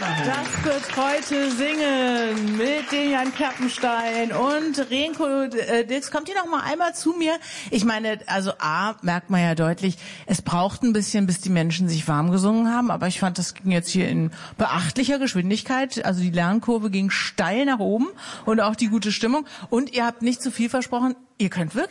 Das wird heute singen mit den Jan Klappenstein und Renko Dix. Kommt ihr noch mal einmal zu mir? Ich meine, also A, merkt man ja deutlich, es braucht ein bisschen, bis die Menschen sich warm gesungen haben, aber ich fand, das ging jetzt hier in beachtlicher Geschwindigkeit. Also die Lernkurve ging steil nach oben und auch die gute Stimmung. Und ihr habt nicht zu viel versprochen, ihr könnt wirklich